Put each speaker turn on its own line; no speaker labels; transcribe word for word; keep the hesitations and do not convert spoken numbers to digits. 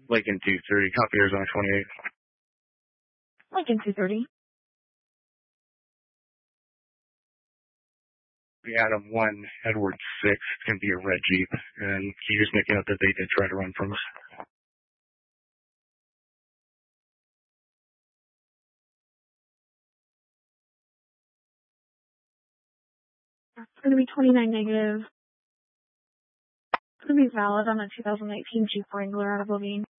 Lincoln two thirty, copy Arizona twenty-eight.
Lincoln two thirty.
The Adam one, Edward six, it's going to be a red Jeep, and can you just make a note that they did try to run from us?
It's going to be twenty-nine negative. It's going to be valid on a two thousand nineteen Jeep Wrangler out of Levine.